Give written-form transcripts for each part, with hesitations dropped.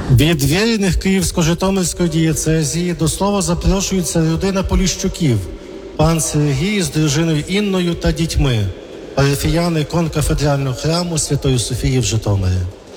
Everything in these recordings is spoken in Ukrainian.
Від вірних Київсько-Житомирської дієцезії до слова запрошується родина Поліщуків, пан Сергій з дружиною Інною та дітьми, парафіяни конкафедрального храму Святої Софії в Житомирі.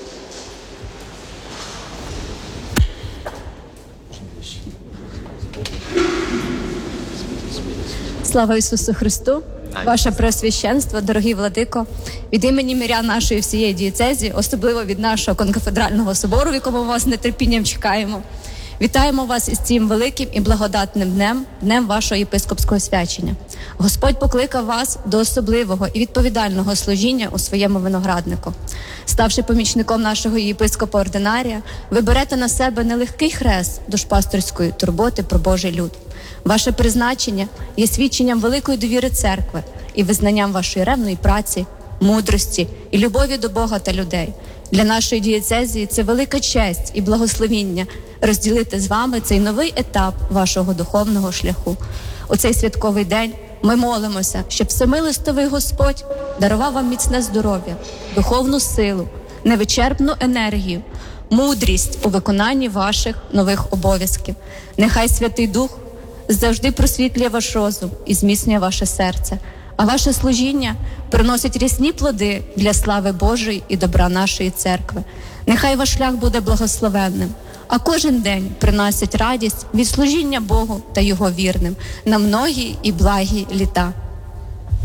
Слава Ісусу Христу! Ваше Преосвященство, дорогий владико, від імені мирян нашої всієї дієцезії, особливо від нашого конкафедрального собору, в якому ми вас з нетерпінням чекаємо, вітаємо вас із цим великим і благодатним днем вашого єпископського свячення. Господь покликав вас до особливого і відповідального служіння у своєму винограднику. Ставши помічником нашого єпископа-ординарія, ви берете на себе нелегкий хрест душпасторської турботи про Божий люд. Ваше призначення є свідченням великої довіри церкви і визнанням вашої ревної праці, мудрості і любові до Бога та людей. Для нашої дієцезії це велика честь і благословіння розділити з вами цей новий етап вашого духовного шляху. У цей святковий день ми молимося, щоб всемилостивий Господь дарував вам міцне здоров'я, духовну силу, невичерпну енергію, мудрість у виконанні ваших нових обов'язків. Нехай Святий Дух завжди просвітлює ваш розум і зміцнює ваше серце, а ваше служіння приносить рясні плоди для слави Божої і добра нашої церкви. Нехай ваш шлях буде благословенним, а кожен день приносить радість від служіння Богу та Його вірним на многі і благі літа.